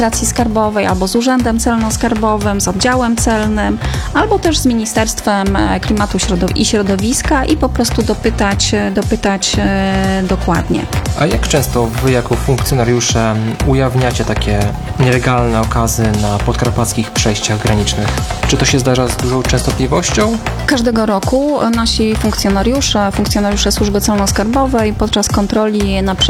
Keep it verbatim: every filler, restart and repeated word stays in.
administracji skarbowej, albo z Urzędem Celno-Skarbowym, z oddziałem celnym, albo też z Ministerstwem Klimatu i Środowiska i po prostu dopytać, dopytać dokładnie. A jak często wy jako funkcjonariusze ujawniacie takie nielegalne okazy na podkarpackich przejściach granicznych? Czy to się zdarza z dużą częstotliwością? Każdego roku nasi funkcjonariusze, funkcjonariusze Służby Celno-Skarbowej podczas kontroli na